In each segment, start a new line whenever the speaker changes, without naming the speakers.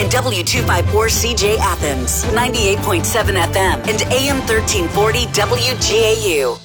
and W254CJ Athens, 98.7 FM, and AM 1340 WGAU.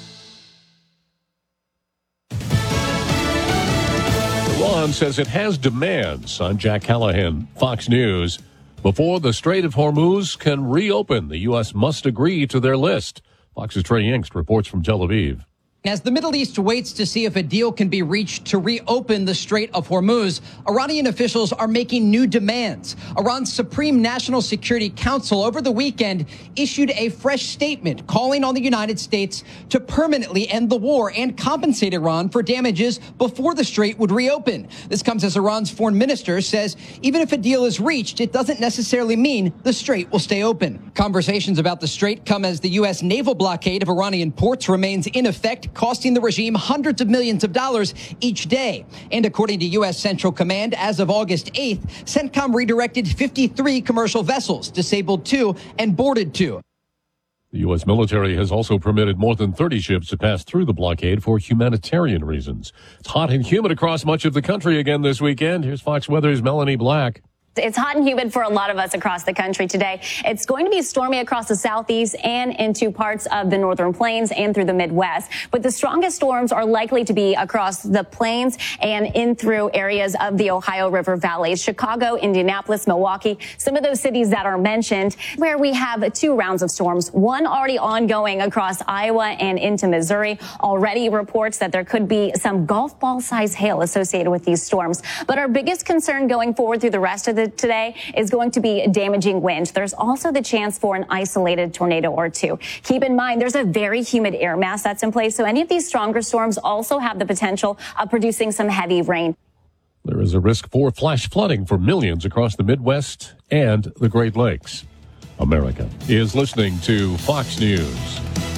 Iran says it has demands. I'm Jack Callahan, Fox News. Before the Strait of Hormuz can reopen, the U.S. must agree to their list. Fox's Trey Yingst reports from Tel Aviv.
As the Middle East waits to see if a deal can be reached to reopen the Strait of Hormuz, Iranian officials are making new demands. Iran's Supreme National Security Council over the weekend issued a fresh statement calling on the United States to permanently end the war and compensate Iran for damages before the strait would reopen. This comes as Iran's foreign minister says even if a deal is reached, it doesn't necessarily mean the strait will stay open. Conversations about the strait come as the U.S. naval blockade of Iranian ports remains in effect, costing the regime hundreds of millions of dollars each day. And according to U.S. Central Command, as of August 8th, CENTCOM redirected 53 commercial vessels, disabled 2, and boarded 2.
The U.S. military has also permitted more than 30 ships to pass through the blockade for humanitarian reasons. It's hot and humid across much of the country again this weekend. Here's Fox Weather's Melanie Black.
It's hot and humid for a lot of us across the country today. It's going to be stormy across the southeast and into parts of the northern plains and through the Midwest. But the strongest storms are likely to be across the plains and in through areas of the Ohio River Valley. Chicago, Indianapolis, Milwaukee, some of those cities that are mentioned, where we have 2 rounds of storms, one already ongoing across Iowa and into Missouri. Already reports that there could be some golf ball size hail associated with these storms. But our biggest concern going forward through the rest of today is going to be damaging wind. There's also the chance for an isolated tornado or 2. Keep in mind, there's a very humid air mass that's in place, so any of these stronger storms also have the potential of producing some heavy rain.
There is a risk for flash flooding for millions across the Midwest and the Great Lakes. America is listening to Fox News.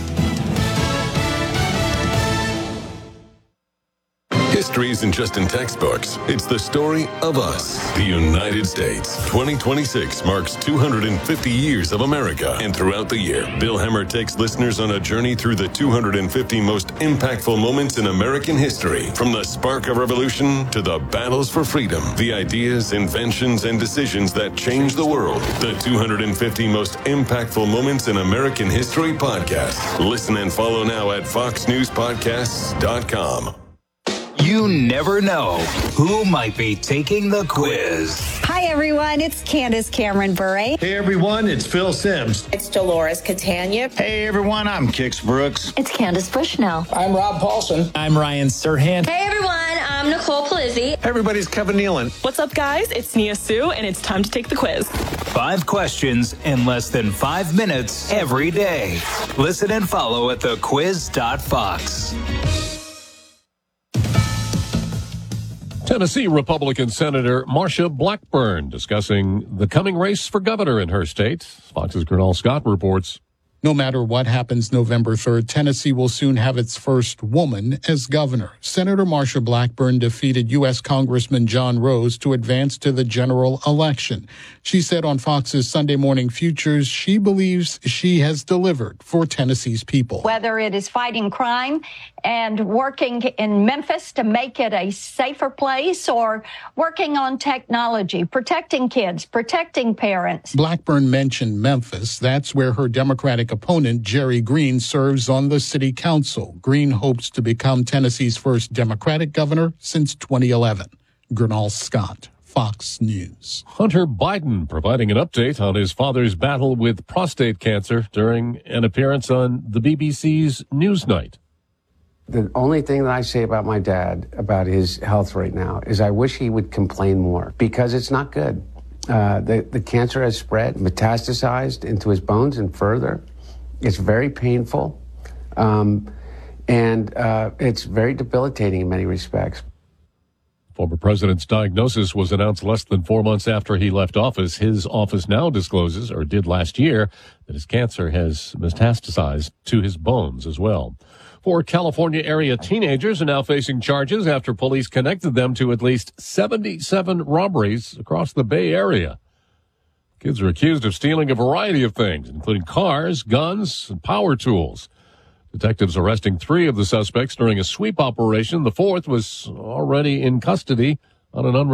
History isn't just in textbooks. It's the story of us, the United States. 2026 marks 250 years of America. And throughout the year, Bill Hemmer takes listeners on a journey through the 250 most impactful moments in American history. From the spark of revolution to the battles for freedom, the ideas, inventions, and decisions that changed the world. The 250 most impactful moments in American history podcast. Listen and follow now at foxnewspodcasts.com.
You never know who might be taking the quiz.
Hi, everyone. It's Candace Cameron Bure.
Hey, everyone. It's Phil Sims.
It's Dolores Catania.
Hey, everyone. I'm Kix Brooks.
It's Candace Bushnell.
I'm Rob Paulson.
I'm Ryan Serhant.
Hey, everyone. I'm Nicole Palizzi.
Hey, everybody's Kevin Nealon.
What's up, guys? It's Nia Sue, and it's time to take the quiz.
5 questions in less than 5 minutes every day. Listen and follow at thequiz.fox.
Tennessee Republican Senator Marsha Blackburn discussing the coming race for governor in her state. Fox's Gernal Scott reports.
No matter what happens November 3rd, Tennessee will soon have its first woman as governor. Senator Marsha Blackburn defeated U.S. Congressman John Rose to advance to the general election. She said on Fox's Sunday Morning Futures she believes she has delivered for Tennessee's people.
Whether it is fighting crime and working in Memphis to make it a safer place, or working on technology, protecting kids, protecting parents.
Blackburn mentioned Memphis. That's where her Democratic opponent, Jerry Green, serves on the city council. Green hopes to become Tennessee's first Democratic governor since 2011. Gernal Scott, Fox News.
Hunter Biden providing an update on his father's battle with prostate cancer during an appearance on the BBC's Newsnight.
The only thing that I say about my dad, about his health right now, is I wish he would complain more, because it's not good. The cancer has spread, metastasized into his bones and further. It's very painful, and it's very debilitating in many respects.
Former president's diagnosis was announced less than 4 months after he left office. His office now discloses, or did last year, that his cancer has metastasized to his bones as well. 4 California area teenagers are now facing charges after police connected them to at least 77 robberies across the Bay Area. Kids are accused of stealing a variety of things, including cars, guns, and power tools. Detectives arresting 3 of the suspects during a sweep operation. The 4th was already in custody on an